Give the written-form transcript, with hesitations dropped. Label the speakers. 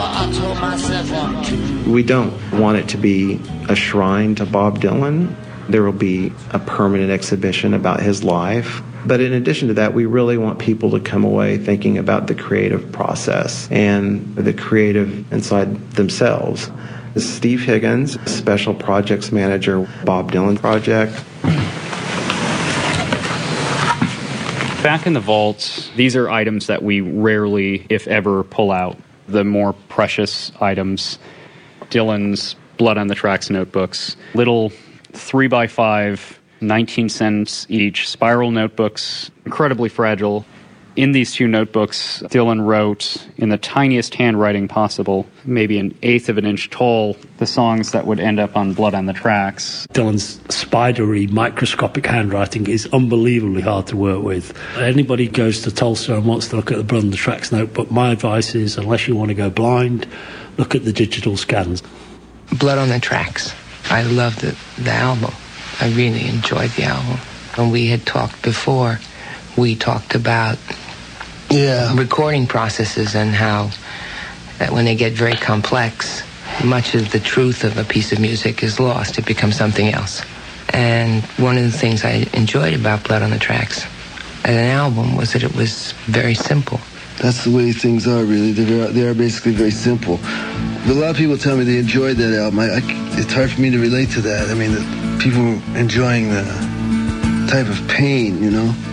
Speaker 1: I told myself 1, 2.
Speaker 2: We don't want it to be a shrine to Bob Dylan. There will be a permanent exhibition about his life. But in addition to that, we really want people to come away thinking about the creative process and the creative inside themselves. This is Steve Higgins, Special Projects Manager, Bob Dylan Project.
Speaker 3: Back in the vault, these are items that we rarely, if ever, pull out. The more precious items, Dylan's Blood on the Tracks notebooks, little 3x5, 19 cents each, spiral notebooks, incredibly fragile. In these 2 notebooks, Dylan wrote, in the tiniest handwriting possible, maybe 1/8 of an inch tall, the songs that would end up on Blood on the Tracks.
Speaker 4: Dylan's spidery, microscopic handwriting is unbelievably hard to work with. Anybody goes to Tulsa and wants to look at the Blood on the Tracks notebook, my advice is, unless you want to go blind, look at the digital scans.
Speaker 5: Blood on the Tracks. I loved the album. I really enjoyed the album. When we had talked before, we talked about recording processes and how that when they get very complex, much of the truth of a piece of music is lost. It becomes something else. And one of the things I enjoyed about Blood on the Tracks as an album was that it was very simple.
Speaker 6: That's the way things are, really. They are basically very simple. But a lot of people tell me they enjoyed that album. It's hard for me to relate to that. I mean, people enjoying the type of pain, you know?